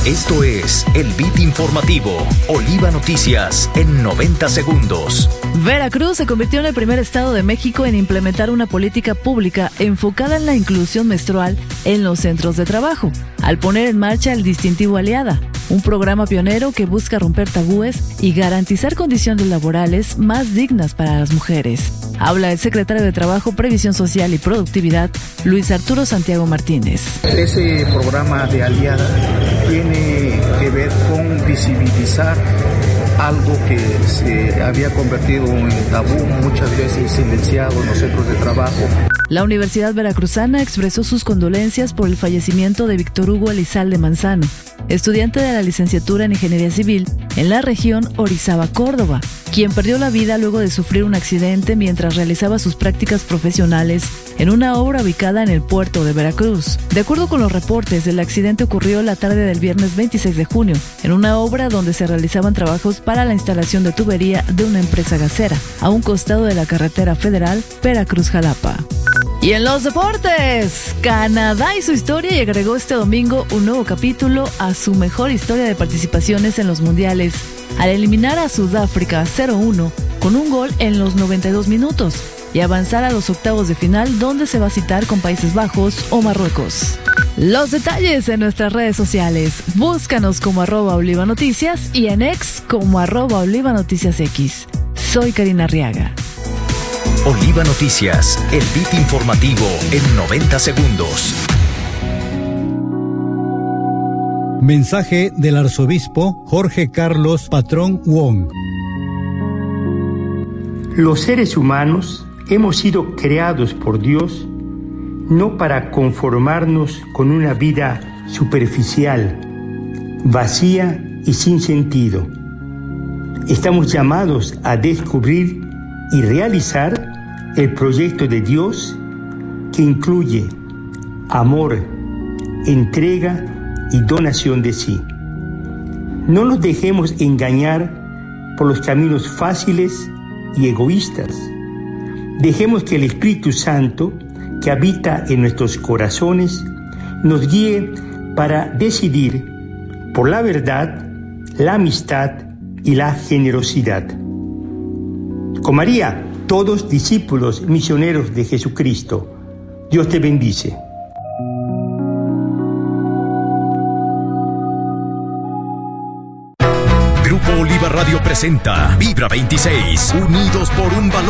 Esto es el Beat Informativo, Oliva Noticias en 90 segundos. Veracruz se convirtió en el primer estado de México en implementar una política pública enfocada en la inclusión menstrual en los centros de trabajo, al poner en marcha el distintivo Aliada, un programa pionero que busca romper tabúes y garantizar condiciones laborales más dignas para las mujeres. Habla el secretario de Trabajo, Previsión Social y Productividad, Luis Arturo Santiago Martínez. Ese programa de Aliada tiene que ver con visibilizar algo que se había convertido en tabú, muchas veces silenciado en los centros de trabajo. La Universidad Veracruzana expresó sus condolencias por el fallecimiento de Víctor Hugo Elizalde Manzano, estudiante de la licenciatura en Ingeniería Civil en la región Orizaba, Córdoba, quien perdió la vida luego de sufrir un accidente mientras realizaba sus prácticas profesionales en una obra ubicada en el puerto de Veracruz. De acuerdo con los reportes, el accidente ocurrió la tarde del viernes 26 de junio, en una obra donde se realizaban trabajos para la instalación de tubería de una empresa gasera, a un costado de la carretera federal Veracruz-Jalapa. Y en los deportes, Canadá y su historia, y agregó este domingo un nuevo capítulo a su mejor historia de participaciones en los mundiales, al eliminar a Sudáfrica 0-1 con un gol en los 92 minutos y avanzar a los octavos de final, donde se va a citar con Países Bajos o Marruecos. Los detalles en nuestras redes sociales. Búscanos como @OlivaNoticias y en X como @OlivaNoticiasX. Soy Karina Arriaga. Oliva Noticias, el Beat Informativo en 90 segundos. Mensaje del arzobispo Jorge Carlos Patrón Wong. Los seres humanos hemos sido creados por Dios no para conformarnos con una vida superficial, vacía y sin sentido. Estamos llamados a descubrir y realizar el proyecto de Dios que incluye amor, entrega y donación de sí. No nos dejemos engañar por los caminos fáciles y egoístas. Dejemos que el Espíritu Santo, que habita en nuestros corazones, nos guíe para decidir por la verdad, la amistad y la generosidad. Con María, todos discípulos misioneros de Jesucristo. Dios te bendice. Grupo Oliva Radio presenta Vibra 26, unidos por un valor.